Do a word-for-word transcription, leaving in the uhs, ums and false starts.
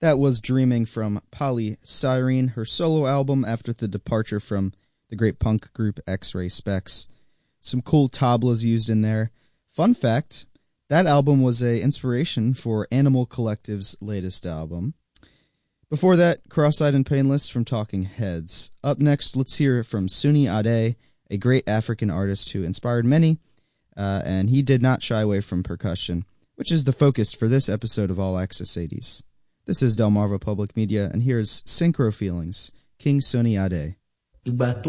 That was Dreaming from Polly Cyrene, her solo album after the departure from the great punk group X-Ray Spex. Some cool tablas used in there. Fun fact, that album was a inspiration for Animal Collective's latest album. Before that, Cross-Eyed and Painless from Talking Heads. Up next, let's hear from Sunny Ade, a great African artist who inspired many, uh, and he did not shy away from percussion, which is the focus for this episode of All Access eighties. This is Delmarva Public Media, and here's Synchro Feelings, King Sunny Ade.